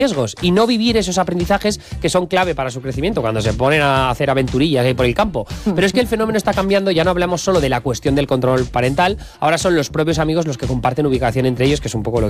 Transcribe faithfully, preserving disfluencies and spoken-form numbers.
riesgos y no vivir esos aprendizajes que son clave para su crecimiento cuando se ponen a hacer aventurillas ahí por el campo. Pero es que el fenómeno está cambiando, ya no hablamos solo de la cuestión del control parental, ahora son los propios amigos los que comparten ubicación entre ellos, que es un poco lo que